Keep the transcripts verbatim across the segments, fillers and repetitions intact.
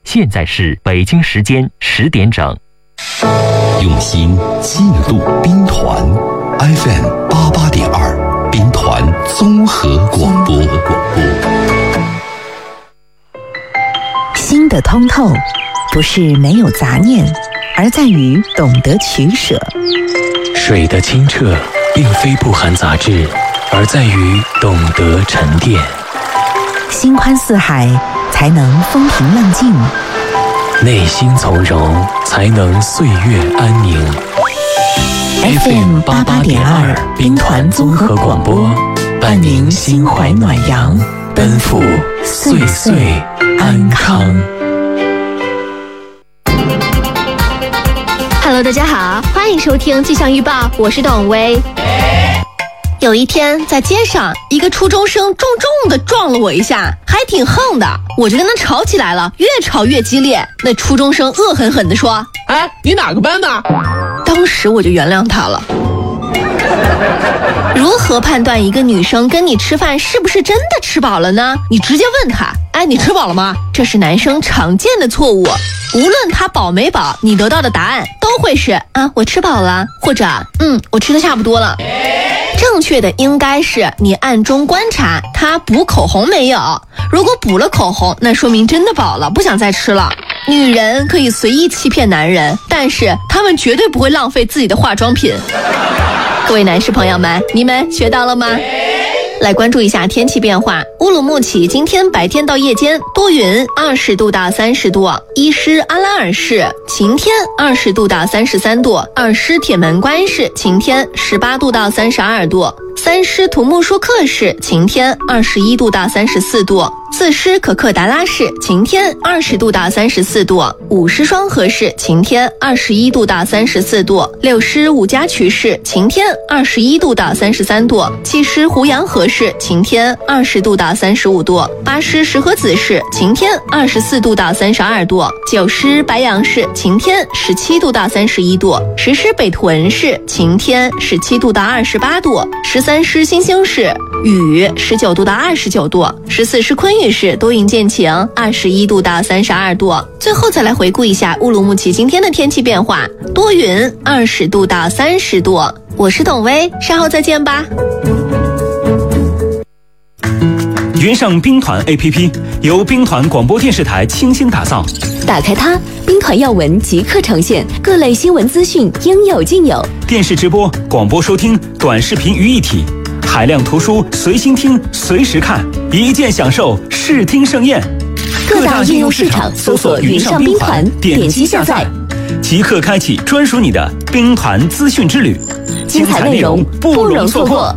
现在是北京时间十点整。 用心记录兵团 F M 八八点二，兵团综合广播。 心的通透，不是没有杂念，而在于懂得取舍。 水的清澈，并非不含杂质，而在于懂得沉淀。 心宽似海，才能风平浪静； 内心从容，才能岁月安宁。 F M 八八点二，兵团综合广播，伴您心怀暖阳，奔赴岁岁安康。 Hello， 大家好，欢迎收听气象预报，我是董薇。有一天在街上，一个初中生重重的撞了我一下，还挺横的，我就跟他吵起来了，越吵越激烈。那初中生恶狠狠地说：“ 哎，你哪个班的？” 当时我就原谅他了。如何判断一个女生跟你吃饭是不是真的吃饱了呢？你直接问她：“哎，你吃饱了吗？”这是男生常见的错误。无论他饱没饱，你得到的答案都会是啊，我吃饱了，或者嗯，我吃的差不多了。正确的应该是你暗中观察他补口红没有，如果补了口红，那说明真的饱了，不想再吃了。女人可以随意欺骗男人，但是她们绝对不会浪费自己的化妆品。各位男士朋友们，你们学到了吗？来关注一下天气变化。乌鲁木齐今天白天到夜间多云，二十度到三十度；伊施阿拉尔市晴天，二十度到三十三度；尔施铁门关市晴天，十八度到三十二度；三施图木舒克市晴天，二十一度到三十四度；四施可克达拉市晴天，二十度到三十四度；五施双河市晴天，二十一度到三十四度；六施五家渠市晴天，二十一度到三十三度；七施胡杨河市晴天，二十度到三十五度；八施石河子市晴天，二十四度到三十二度；九施白杨市晴天，十七度到三十一度；十施北屯市晴天，十七度到二十八度；十三施新兴市雨，十九度到二十九度；十四施昆玉市多云见晴，二十一度到三十二度。最后再来回顾一下乌鲁木齐今天的天气变化：多云，二十度到三十度。我是董薇，稍后再见吧。 云上兵团 A P P 由兵团广播电视台倾心打造， 打开它，兵团要闻即刻呈现，各类新闻资讯应有尽有。 电视直播、广播收听、短视频于一体，海量图书随心听、随时看，一键享受视听盛宴。 各大应用市场搜索云上兵团，点击下载， 即刻开启专属你的兵团资讯之旅， 精彩内容不容错过。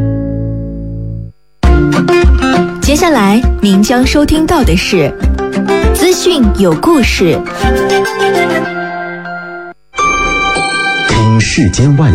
接下来您将收听到的是资讯有故事。 听世间万